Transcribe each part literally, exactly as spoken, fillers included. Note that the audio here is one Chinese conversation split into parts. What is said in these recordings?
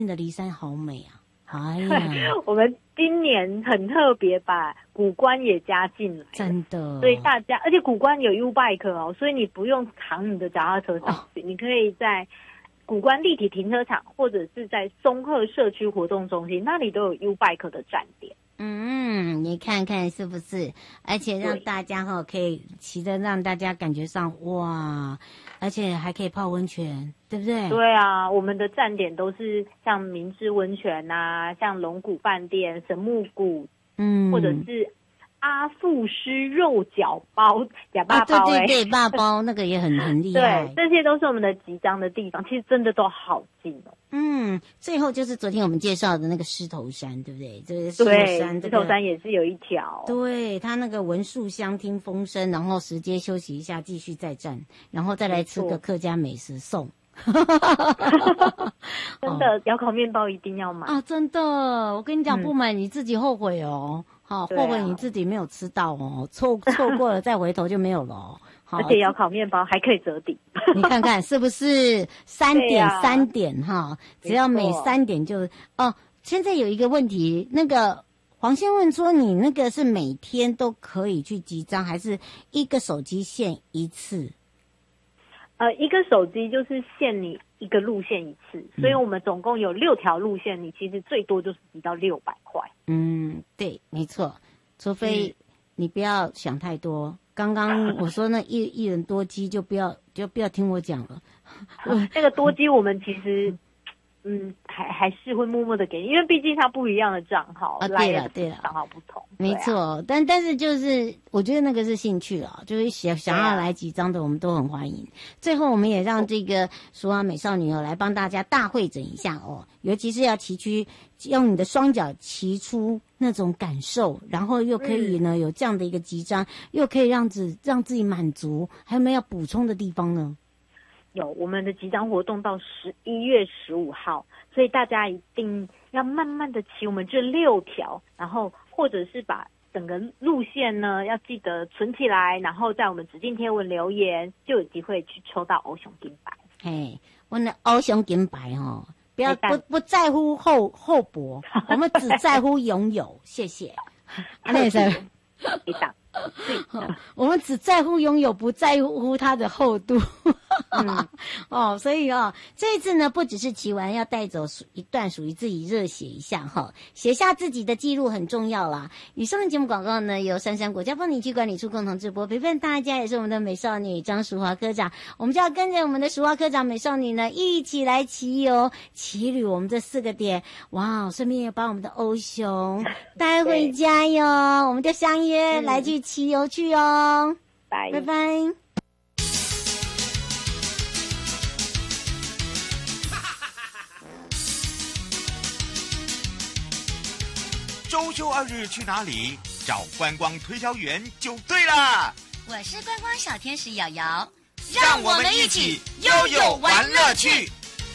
的梨山好美啊！哎呀， 我们今年很特别，把谷关也加进来， 真的。 所以大家，而且谷关有 U-Bike 哦，所以你不用扛你的脚踏车上去，哦、你可以在谷关立体停车场，或者是在松鹤社区活动中心，那里都有 U-Bike 的站点。 嗯，你看看是不是？而且让大家哈可以骑的，让大家感觉上哇，而且还可以泡温泉，对不对？ 对啊，我们的站点都是像明治温泉啊，像龙谷饭店、神木谷，嗯，或者是阿富师肉饺包、假爸包、欸， 啊，对对对，爸包那个也很很厉害。 对，这些都是我们的集章的地方，其实真的都好近哦。 嗯，最后就是昨天我们介绍的那个狮头山，对不对？这个狮头山、这个， 狮头山也是有一条。 对，它那个闻树香、听风声，然后时间休息一下，继续再战，然后再来吃个客家美食送。 真的，窑烤面包一定要买啊！真的，我跟你讲，不买你自己后悔哦。好、嗯，后悔你自己没有吃到哦，错错过了再回头就没有了哦。 而且窑烤面包还可以折抵， 你看看是不是三点三点哈？只要每三点就哦。现在有一个问题，那个黄先问说，你那个是每天都可以去集章，还是一个手机限一次？ 呃，一个手机就是限你一个路线一次，所以我们总共有六条路线，你其实最多就是集到六百块。 嗯，对，没错，除非你不要想太多。刚刚我说那一一人多机就不要就不要听我讲了。 那个多机我们其实嗯还还是会默默的给你，因为毕竟它不一样的账号啊，对了对了， 账号不同， 没错。啊、但但是就是我觉得那个是兴趣了，就是想想要来几张的我们都很欢迎。最后我们也让这个淑华美少女哦来帮大家大会诊一下哦，尤其是要骑去用你的双脚骑出那种感受，然后又可以呢、嗯、有这样的一个集章，又可以让自让自己满足，还有没有要补充的地方呢？ 有，我们的集章活动到十一月十五号，所以大家一定要慢慢的骑我们这六条，然后或者是把整个路线呢要记得存起来，然后在我们指定贴文留言，就有机会去抽到欧熊金牌。 嘿，我的欧熊金牌哦，不要不不在乎后后博，我们只在乎拥有。谢谢，安内生， 一档。 我们只在乎拥有，不在乎它的厚度。嗯、哦，所以哦，这一次呢，不只是骑完要带走一段属于自己热血一下哈，写下自己的记录很重要啦。以上的节目广告呢，由杉杉国家风景区管理处共同直播，陪伴大家也是我们的美少女张淑华科长，我们就要跟着我们的淑华科长美少女呢一起来骑游骑旅我们这四个点，哇，顺便也把我们的欧熊带回家哟，我们就相约来去骑游去哦，拜拜拜。 周休二日去哪里？找观光推销员就对了。 我是观光小天使瑶瑶， 让我们一起悠悠玩乐趣。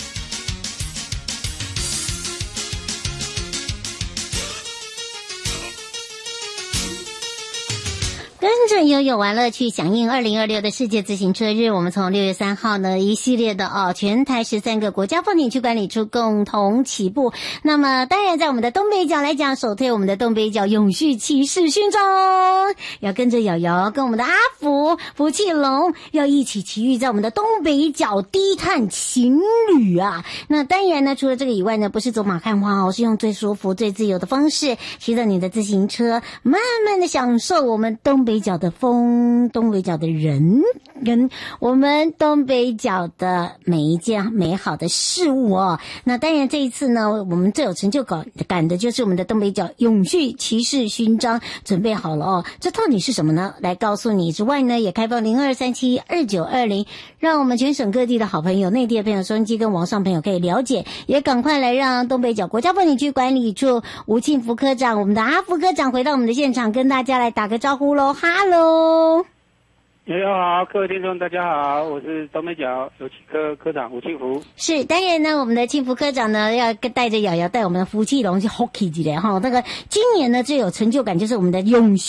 跟着悠悠玩乐趣，响应二零二六的世界自行车日，我们从六月三号呢一系列的哦，全台十三个国家风景区管理处共同起步。那么当然在我们的东北角来讲，首推我们的东北角永续骑士勋章，要跟着瑶瑶跟我们的阿福福气龙要一起骑驭在我们的东北角低碳情侣啊。那当然呢，除了这个以外呢，不是走马看花哦，是用最舒服最自由的方式骑着你的自行车，慢慢的享受我们东北角的风，东北角的人，跟我们东北角的每一件美好的事物哦。那当然这一次呢，我们最有成就感的就是我们的东北角永续骑士勋章准备好了哦。这到底是什么呢？来告诉你之外呢，也开放零二三七二九二零，让我们全省各地的好朋友、内地的朋友、收音机跟网上朋友可以了解，也赶快来让东北角国家风景区管理处吴庆福科长，我们的阿福科长回到我们的现场，跟大家来打个招呼喽。Hello， 你好，各位听众，大家好，我是东北角有汽科科长吴庆福。 是，当然呢，我们的庆福科长呢，要带着瑶瑶带我们的福气龙去 hockey 起来哈。那个今年呢，最有成就感就是我们的永续